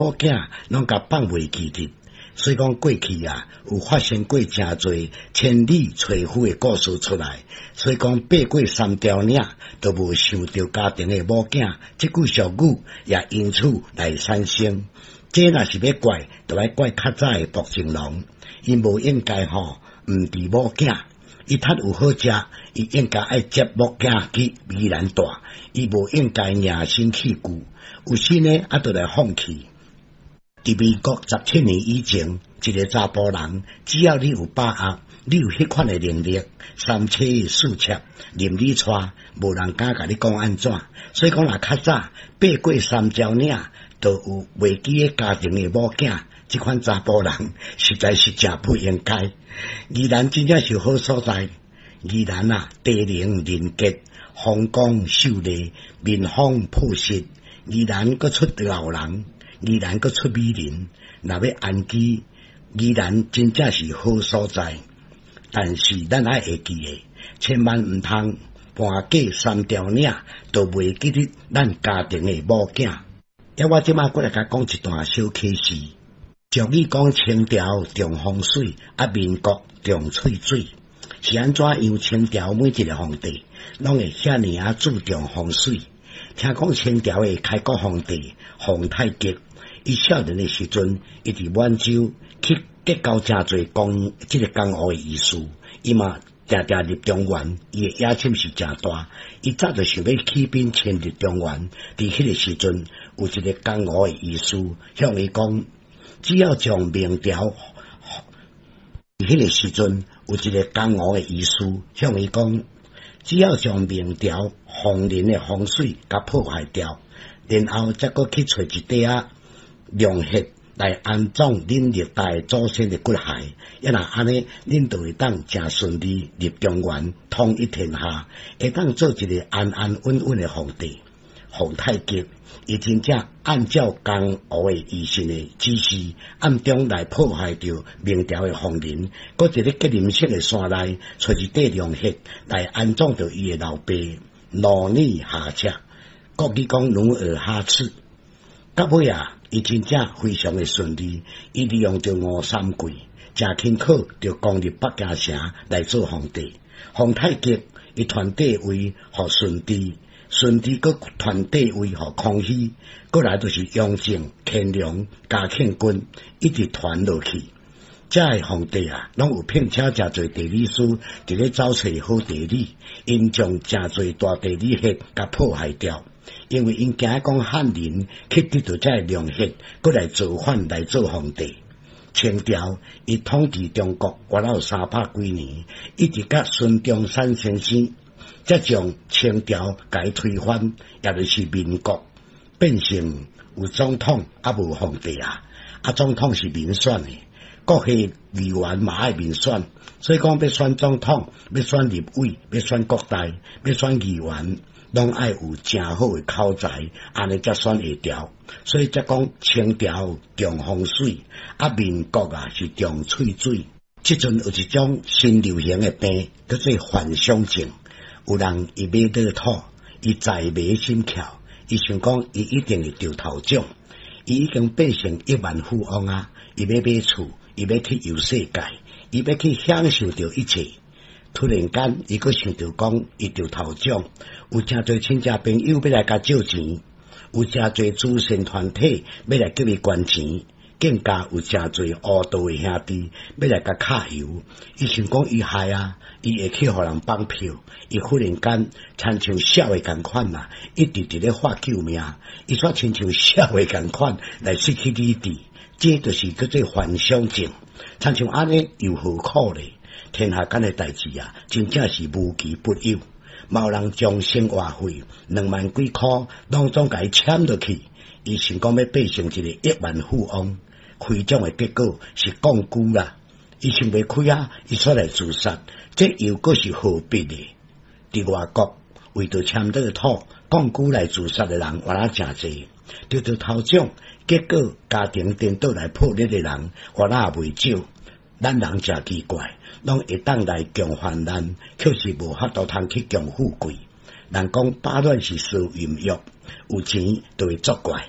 某囝拢甲放袂记得。所以讲过去啊，有发生过诚侪千里找夫的故事出来。所以讲爬过3条岭，都无想到家庭的某囝，这句俗语也因此来产生。这若是要怪，就要怪较早的杜成龙，伊无应该毋治某囝。伊较有好食，伊应该爱接某囝去宜兰住，伊无应该硬身弃故。有时呢，就来放弃。伫美国17年以前，一个查甫人，只要你有把握，你有迄款的能力，3车4车任你带，无人敢甲你讲安怎。所以讲，若较早爬过3条岭，都有袂记的家庭的某囝，这款查甫人实在是真不应该。宜兰真正是好所在，宜兰啊，地灵人杰，风光秀丽，民风朴实。宜兰阁出老人，宜兰阁出美人，若要安居，宜兰真正是好所在。但是咱爱会记的，千万毋通搬过3条岭，都袂记得咱家庭的某囝。我即马过来甲讲一段小启示。俗语讲清朝重风水，民国重喙水，是安怎样？清朝每一个皇帝拢会遐尔注重风水。听讲清朝的开国皇帝皇太极，伊少年的时阵，伊伫满洲去结交真侪讲这个江湖的医师，伊嘛定定入中原，伊的野心是真大。伊早就想要起兵迁入中原。伫迄个时阵，有一个江湖的医师向伊讲，只要将明朝。迄个时阵，有一个江湖的医师向伊讲，只要将明朝皇陵的风水甲破坏掉，然后再搁去找一块良血来安葬恁历代祖先的骨骸，若安尼，恁就会当真顺利入中原，统一天下，会当做一个安安稳稳的皇帝。皇太极伊真正按照江湖的医生的指示，暗中来破坏掉明朝的皇陵，搁一个吉林省的山内找一块良血来安葬着伊的老爸，罗女下车，国语讲努尔哈赤。到尾啊，伊真正非常的顺利，伊利用着53季，真轻巧就攻入北京城来做皇帝。皇太极伊传帝位互顺治。顺治搁传帝位互康熙，过来就是雍正、乾隆、嘉庆君，一直传落去。这个皇帝啊，拢有聘请真侪地理师，伫咧找找好地理，因将真侪大地理穴甲破坏掉，因为因惊讲汉人去得到这个良血，过来造反来做皇帝。清朝伊统治中国活了300几年，一直甲孙中山先生。才将清朝改推翻，也就是民国变成有总统啊无皇帝啊，总统是民选的，各系议员嘛爱民选，所以讲要选总统、要选立委、要选国大、要选议员，拢爱有真好的口才，安尼才选会调。所以才讲清朝重风水，民国啊是重喙水。即阵有一种新流行的病，叫做幻想症。有人伊买倒土，伊财迷心窍，伊想讲伊一定会中头奖，伊已经变成亿万富翁啊！伊要买厝，伊要去游世界，伊要去享受着一切。突然间，伊佫想着讲，伊中头奖，有真侪亲戚朋友要来甲借钱，有真侪慈善团体要来叫伊捐钱。更加有真侪黑道的兄弟要来甲卡油，伊想讲伊害啊，伊会去互人放票，伊忽然间亲像社会共款啦，一直伫咧发救命，伊煞亲像社会共款来失去理智，这就是叫做幻想症。亲像安尼又何苦咧？天下间的代志啊，真正是无奇不有，嘛有人将生活费2万几箍拢总甲伊签落去，伊想讲要变成一个亿万富翁。开奖的结果是槓龜啦，伊想袂开啊，伊出来自杀，这又阁是何必呢？伫外国为着签倒土，槓龜来自杀的人原来真侪，得到头奖，结果家庭颠倒来破裂的人原来也袂少。咱人真奇怪，拢会当来强患难，却是无法度通去强富贵。人讲百乱是烧淫欲，有钱就会作怪。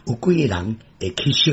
有几个人会去